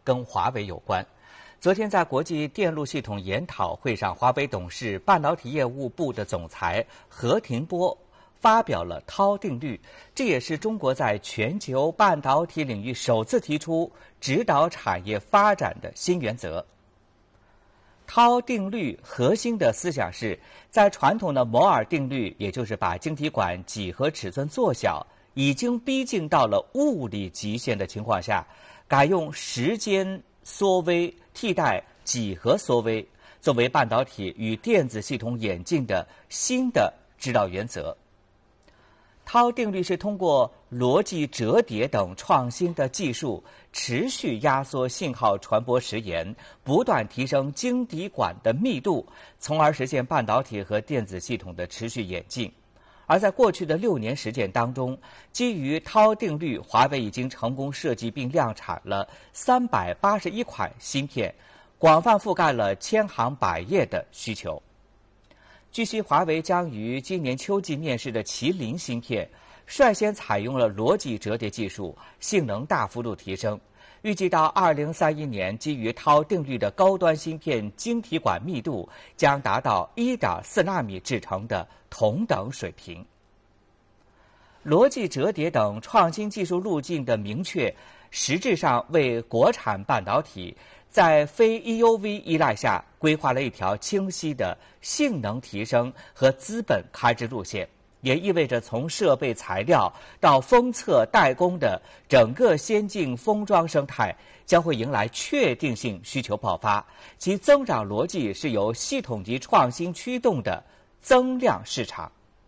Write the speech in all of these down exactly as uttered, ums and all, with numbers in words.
跟华为有关。昨天在国际电路系统研讨会上，华为董事、半导体业务部的总裁何庭波发表了涛定律，这也是中国在全球半导体领域首次提出指导产业发展的新原则。涛定律核心的思想是，在传统的摩尔定律，也就是把晶体管几何尺寸做小，已经逼近到了物理极限的情况下，改用时间缩微替代几何缩微，作为半导体与电子系统演进的新的指导原则。涛定律是通过逻辑折叠等创新的技术，持续压缩信号传播时延，不断提升晶体管的密度，从而实现半导体和电子系统的持续演进。而在过去的六年实践当中，基于涛定律，华为已经成功设计并量产了三百八十一款芯片，广泛覆盖了千行百业的需求。据悉，华为将于今年秋季面世的麒麟芯片，率先采用了逻辑折叠技术，性能大幅度提升。预计到二零三一年，基于涛定律的高端芯片晶体管密度将达到 一点四纳米制成的同等水平。逻辑折叠等创新技术路径的明确，实质上为国产半导体在非 E U V 依赖下规划了一条清晰的性能提升和资本开支路线，也意味着从设备材料到封测代工的整个先进封装生态将会迎来确定性需求爆发，其增长逻辑是由系统级创新驱动的增量市场。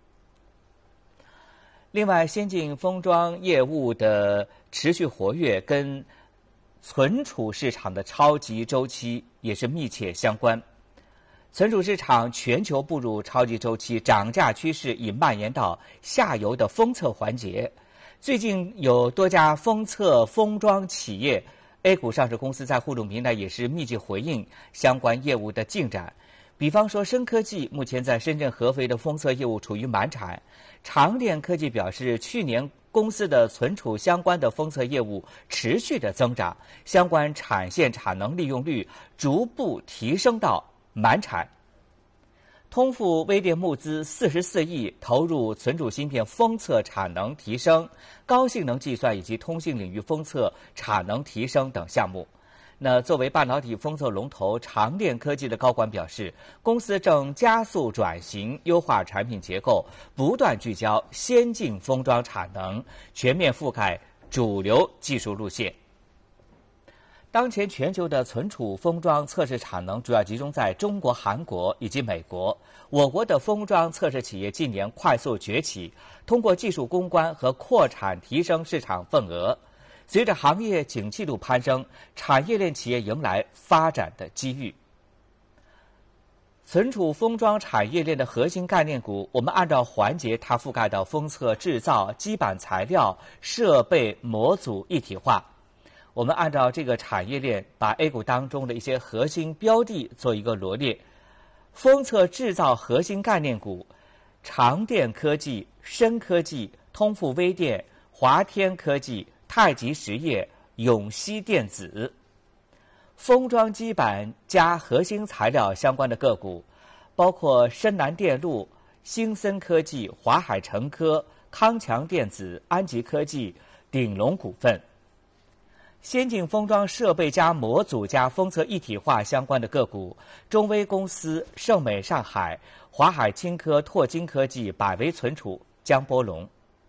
另外，先进封装业务的持续活跃跟存储市场的超级周期也是密切相关。存储市场全球步入超级周期，涨价趋势已蔓延到下游的封测环节。最近有多家封测封装企业 A 股上市公司在互动平台也是密集回应相关业务的进展。比方说，深科技目前在深圳合肥的封测业务处于满产，长电科技表示，去年公司的存储相关的封测业务持续的增长，相关产线产能利用率逐步提升到满产。通富微电募资四十四亿投入存储芯片封测产能提升、高性能计算以及通信领域封测产能提升等项目。那作为半导体封测龙头，长电科技的高管表示，公司正加速转型，优化产品结构，不断聚焦先进封装产能，全面覆盖主流技术路线。当前全球的存储封装测试产能主要集中在中国、韩国以及美国。我国的封装测试企业近年快速崛起，通过技术攻关和扩产提升市场份额。随着行业景气度攀升，产业链企业迎来发展的机遇。存储封装产业链的核心概念股，我们按照环节它覆盖到封测制造、基板材料、设备模组一体化。我们按照这个产业链，把 A 股当中的一些核心标的做一个罗列。封测制造核心概念股，长电科技、深科技、通富微电、华天科技、太极实业、永熙电子。封装基板加核心材料相关的个股，包括深南电路、兴森科技、华海成科、康强电子、安吉科技、鼎龙股份。先进封装设备加模组加封测一体化相关的个股，中微公司、盛美上海、华海清科、拓金科技、百威存储、江波龙。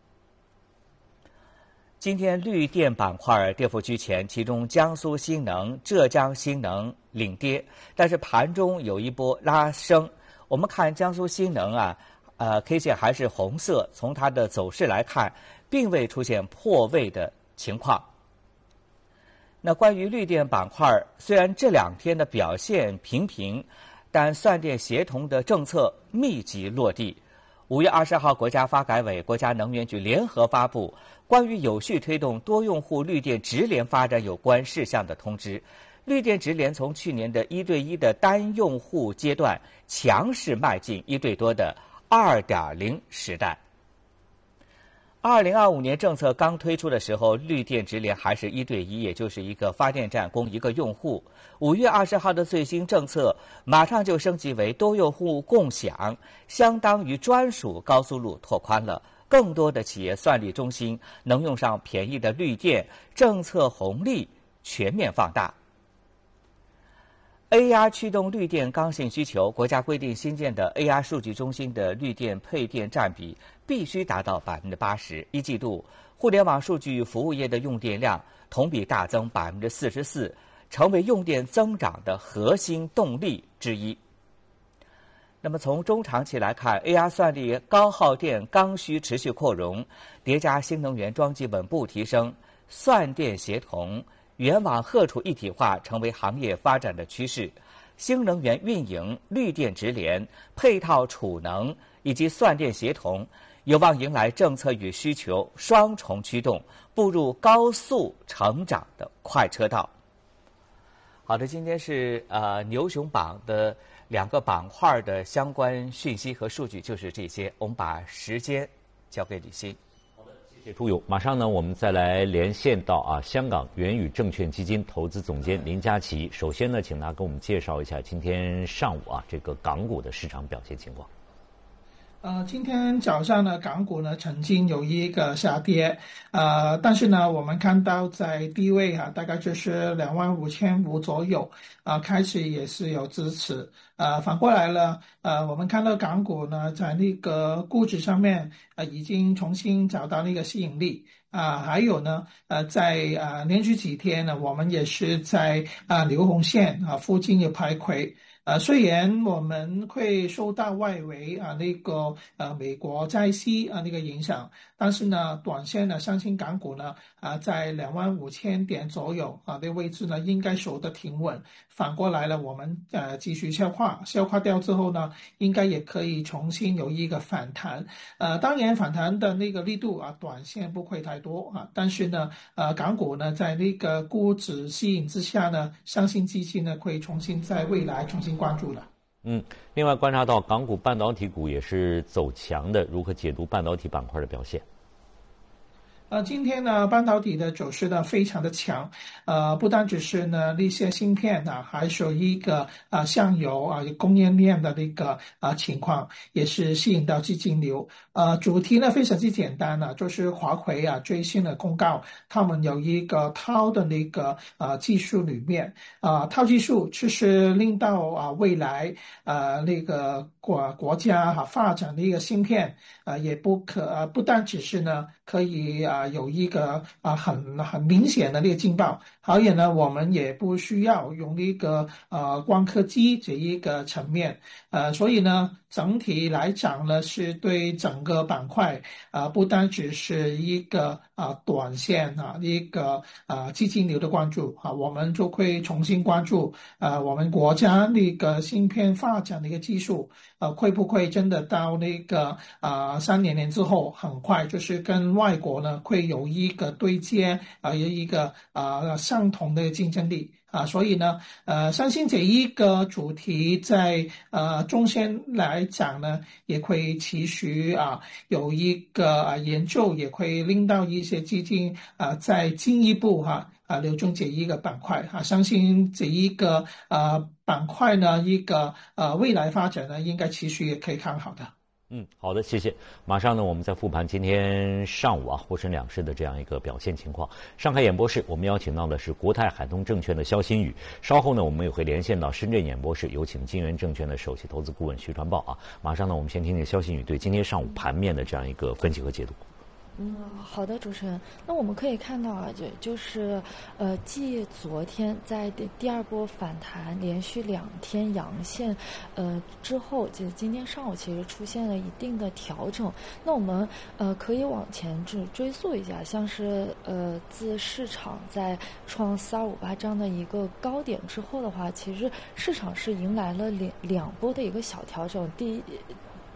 今天绿电板块跌幅居前，其中江苏新能、浙江新能领跌，但是盘中有一波拉升。我们看江苏新能啊，呃 K 线还是红色，从它的走势来看，并未出现破位的情况。那关于绿电板块，虽然这两天的表现平平，但算电协同的政策密集落地。五月二十号，国家发改委、国家能源局联合发布关于有序推动多用户绿电直连发展有关事项的通知。绿电直连从去年的一对一的单用户阶段，强势迈进一对多的二点零时代。 二零二五年政策刚推出的时候，绿电直连还是一对一，也就是一个发电站供一个用户。五月二十号的最新政策马上就升级为多用户共享，相当于专属高速路拓宽了，更多的企业算力中心能用上便宜的绿电，政策红利全面放大。A R 驱动绿电刚性需求，国家规定新建的 A R 数据中心的绿电配电占比必须达到百分之八十。一季度，互联网数据服务业的用电量同比大增百分之四十四，成为用电增长的核心动力之一。那么从中长期来看 ，A R 算力高耗电刚需持续扩容，叠加新能源装机稳步提升，算电协同、源网荷储一体化成为行业发展的趋势，新能源运营、绿电直连、配套储能以及算电协同，有望迎来政策与需求双重驱动，步入高速成长的快车道。好的，今天是呃牛熊榜的两个板块的相关讯息和数据，就是这些。我们把时间交给李欣。 谢谢朱友，马上呢，我们再来连线到啊香港元宇证券基金投资总监林佳琪。首先呢，请他给我们介绍一下今天上午啊这个港股的市场表现情况。 呃，今天早上呢，港股呢曾经有一个下跌，呃，但是呢，我们看到在低位啊，大概就是两万五千五左右，啊、呃，开始也是有支持，呃，反过来了，呃，我们看到港股呢在那个估值上面，呃，已经重新找到那个吸引力。啊，还有呢，呃，在啊连续几天呢，我们也是在啊流红线啊附近有徘徊。呃，虽然我们会受到外围啊那个呃美国债息啊那个影响，但是呢，短线呢，相信港股呢啊在两万五千点左右啊的位置呢，应该守得挺稳。反过来了，我们呃继续消化，消化掉之后呢，应该也可以重新有一个反弹。呃，当然反弹的那个力度啊，短线不会太多啊，但是呢，呃，港股呢在那个估值吸引之下呢，相信基金呢会重新在未来重新关注的。 嗯，另外观察到港股半导体股也是走强的，如何解读半导体板块的表现？ 呃，今天呢，半导体的走势呢非常的强，呃，不单只是呢那些芯片啊，还是有一个啊、呃、上游啊供应链的那个啊、呃、情况，也是吸引到资金流。呃，主题呢非常之简单呢、啊，就是华为啊最新的公告，他们有一个套的那个啊、呃、技术里面啊、呃、套技术，就是令到啊、呃、未来啊、呃、那个国国家哈、啊、发展的一个芯片啊、呃、也不可呃不单只是呢可以啊。啊，有一个啊很很明显的那个劲爆，而且呢，我们也不需要用一个呃光刻机这一个层面，呃，所以呢，整体来讲呢，是对整个板块啊、呃，不单只是一个啊、呃、短线啊一个啊、呃、基金流的关注啊，我们就会重新关注啊、呃、我们国家那个芯片发展的一个技术，呃，会不会真的到那个啊、呃、三年年之后，很快就是跟外国呢？会有一个对接啊，有一个啊相同的竞争力啊，所以呢，呃，相信这一个主题在呃中线来讲呢，也会持续啊有一个啊研究，也会令到一些基金啊再进一步哈啊留中这一个板块啊，相信这一个呃板块呢一个呃未来发展呢，应该持续也可以看好的。 嗯，好的，谢谢。马上呢，我们再复盘今天上午啊沪深两市的这样一个表现情况。上海演播室，我们邀请到的是国泰海通证券的肖新宇。稍后呢，我们也会连线到深圳演播室，有请金源证券的首席投资顾问徐传报啊。马上呢，我们先听听肖新宇对今天上午盘面的这样一个分析和解读。 嗯，好的，主持人。那我们可以看到啊，就就是呃，继昨天在第第二波反弹连续两天阳线，呃之后，就今天上午其实出现了一定的调整。那我们呃可以往前追追溯一下，像是呃自市场在创四二五八这样的一个高点之后的话，其实市场是迎来了两两波的一个小调整。第一。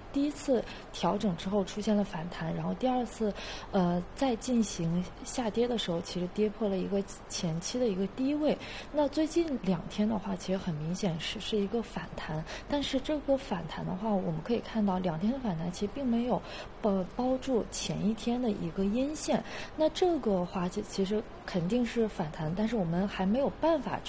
第一次调整之后出现了反弹，然后第二次呃再进行下跌的时候，其实跌破了一个前期的一个低位。那最近两天的话，其实很明显是是一个反弹，但是这个反弹的话，我们可以看到两天的反弹其实并没有呃包住前一天的一个阴线。那这个的话，其其实肯定是反弹，但是我们还没有办法